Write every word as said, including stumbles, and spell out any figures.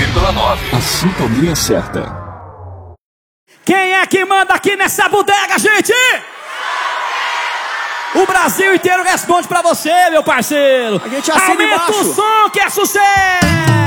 vírgula nove. A sintonia certa. Quem é que manda aqui nessa bodega, gente? O Brasil inteiro responde pra você, meu parceiro. A gente assina Aumenta embaixo. o som que é sucesso!